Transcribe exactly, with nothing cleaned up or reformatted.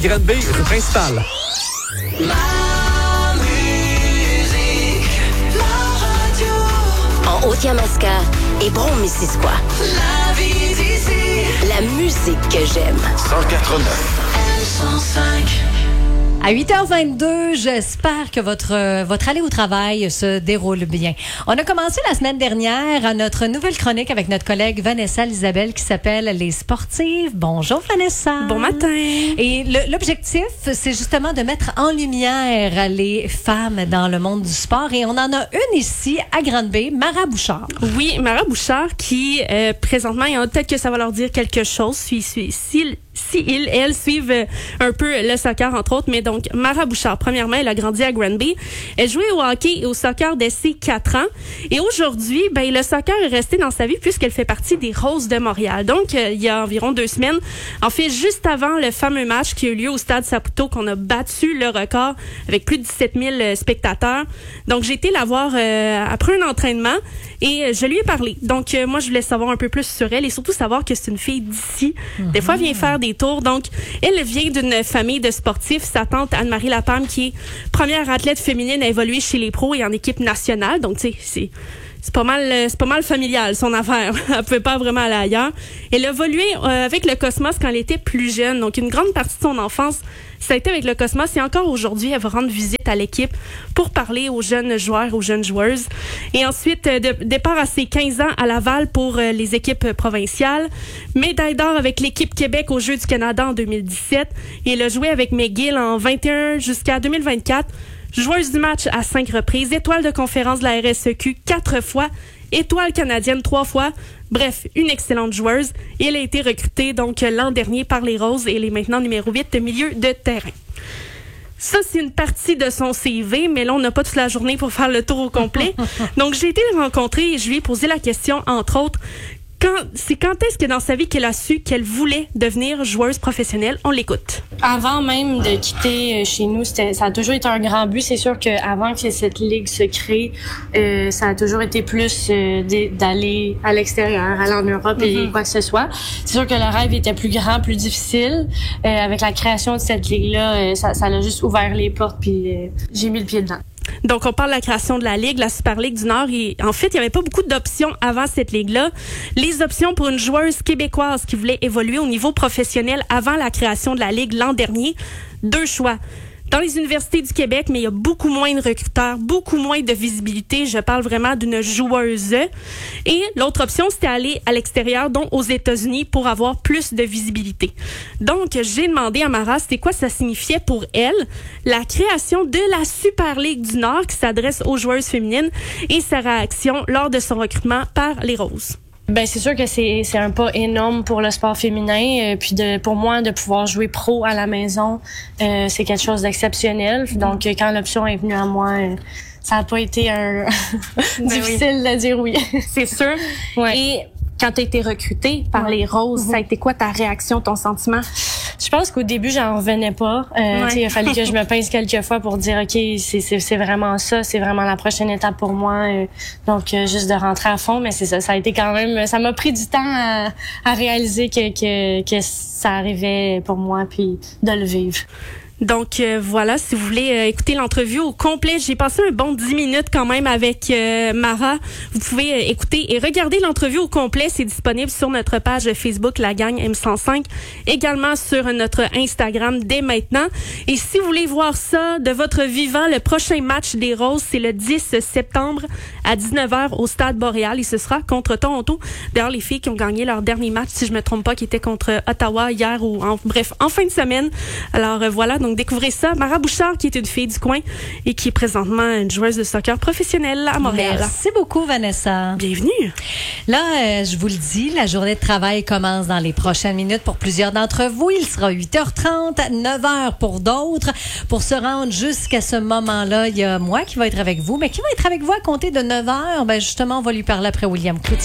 Granby, rue principale. Ma musique, la radio. En Haute-Yamaska et Brome-Missisquoi. La vie d'ici. La musique que j'aime. cent quatre-neuf. M cent cinq. À huit heures vingt-deux, j'espère que votre votre allée au travail se déroule bien. On a commencé la semaine dernière notre nouvelle chronique avec notre collègue Vanessa Lisabelle qui s'appelle Les Sportives. Bonjour Vanessa. Bon matin. Et le, l'objectif, c'est justement de mettre en lumière les femmes dans le monde du sport. Et on en a une ici à Granby, Mara Bouchard. Oui, Mara Bouchard qui, euh, présentement, et peut-être que ça va leur dire quelque chose, si, si, si, si ils et elles suivent euh, un peu le soccer, entre autres. Mais donc, Mara Bouchard, premièrement, elle a grandi à Granby. Elle jouait au hockey et au soccer dès ses quatre ans. Et aujourd'hui, ben, le soccer est resté dans sa vie puisqu'elle fait partie des Roses de Montréal. Donc, euh, il y a environ deux semaines, en fait, juste avant le fameux match qui a eu lieu au Stade Saputo, qu'on a battu le record avec plus de dix-sept mille spectateurs. Donc, j'ai été la voir euh, après un entraînement et euh, je lui ai parlé. Donc, euh, moi, je voulais savoir un peu plus sur elle et surtout savoir que c'est une fille d'ici. Mm-hmm. Des fois, elle vient faire des tours. Donc, elle vient d'une famille de sportifs. Sa tante Anne-Marie Lapalme, qui est première athlète féminine à évoluer chez les pros et en équipe nationale. Donc, tu sais, c'est... C'est pas mal, c'est pas mal familial, son affaire. Elle pouvait pas vraiment aller ailleurs. Elle a évolué euh, avec le Cosmos quand elle était plus jeune. Donc, une grande partie de son enfance, ça a été avec le Cosmos. Et encore aujourd'hui, elle va rendre visite à l'équipe pour parler aux jeunes joueurs, aux jeunes joueuses. Et ensuite, euh, de, départ à ses quinze ans à Laval pour euh, les équipes provinciales. Médaille d'or avec l'équipe Québec aux Jeux du Canada en deux mille dix-sept. Et elle a joué avec McGill en vingt et un jusqu'à deux mille vingt-quatre. Joueuse du match à cinq reprises, étoile de conférence de la R S E Q quatre fois, étoile canadienne trois fois. Bref, une excellente joueuse. Et elle a été recrutée donc l'an dernier par les Roses et elle est maintenant numéro huit de milieu de terrain. Ça, c'est une partie de son C V, mais là, on n'a pas toute la journée pour faire le tour au complet. Donc, j'ai été la rencontrer et je lui ai posé la question, entre autres, Quand, c'est quand est-ce que dans sa vie qu'elle a su qu'elle voulait devenir joueuse professionnelle? On l'écoute. Avant même de quitter chez nous, c'était, ça a toujours été un grand but. C'est sûr qu'avant que cette ligue se crée, euh, ça a toujours été plus euh, d'aller à l'extérieur, aller en Europe mm-hmm. et quoi que ce soit. C'est sûr que le rêve était plus grand, plus difficile. Euh, avec la création de cette ligue-là, euh, ça, ça a juste ouvert les portes puis euh, j'ai mis le pied dedans. Donc, on parle de la création de la Ligue, la Super Ligue du Nord. Et en fait, il n'y avait pas beaucoup d'options avant cette Ligue-là. Les options pour une joueuse québécoise qui voulait évoluer au niveau professionnel avant la création de la Ligue l'an dernier, deux choix. Dans les universités du Québec, mais il y a beaucoup moins de recruteurs, beaucoup moins de visibilité. Je parle vraiment d'une joueuse. Et l'autre option, c'était aller à l'extérieur, donc aux États-Unis, pour avoir plus de visibilité. Donc, j'ai demandé à Mara, c'était quoi ça signifiait pour elle, la création de la Super Ligue du Nord qui s'adresse aux joueuses féminines et sa réaction lors de son recrutement par les Roses. Ben c'est sûr que c'est c'est un pas énorme pour le sport féminin, euh, puis de pour moi de pouvoir jouer pro à la maison, euh, c'est quelque chose d'exceptionnel. Donc euh, quand l'option est venue à moi, euh, ça a pas été un difficile oui. de dire oui. C'est sûr. Ouais. Et quand tu as été recrutée par ouais. les Roses, mm-hmm. ça a été quoi ta réaction, ton sentiment? Je pense qu'au début, j'en revenais pas. Euh, ouais. Il a fallu que je me pince quelques fois pour dire, OK, c'est, c'est, c'est vraiment ça, c'est vraiment la prochaine étape pour moi. Euh, donc, euh, juste de rentrer à fond, mais c'est ça, ça a été quand même, ça m'a pris du temps à, à réaliser que, que, que ça arrivait pour moi, puis de le vivre. Donc euh, voilà, si vous voulez euh, écouter l'entrevue au complet, j'ai passé un bon dix minutes quand même avec euh, Mara. Vous pouvez euh, écouter et regarder l'entrevue au complet. C'est disponible sur notre page Facebook, La Gang M cent cinq, également sur notre Instagram dès maintenant. Et si vous voulez voir ça de votre vivant, le prochain match des Roses, c'est le dix septembre à dix-neuf heures au Stade Boréal et ce sera contre Toronto. D'ailleurs, les filles qui ont gagné leur dernier match, si je me trompe pas, qui était contre Ottawa hier ou en, bref, en fin de semaine. Alors euh, voilà, donc Donc, découvrez ça. Mara Bouchard, qui est une fille du coin et qui est présentement une joueuse de soccer professionnelle à Montréal. Merci beaucoup, Vanessa. Bienvenue. Là, euh, je vous le dis, la journée de travail commence dans les prochaines minutes pour plusieurs d'entre vous. Il sera huit heures trente, neuf heures pour d'autres. Pour se rendre jusqu'à ce moment-là, il y a moi qui va être avec vous, mais qui va être avec vous à compter de neuf heures? Ben, justement, on va lui parler après William Cloutier.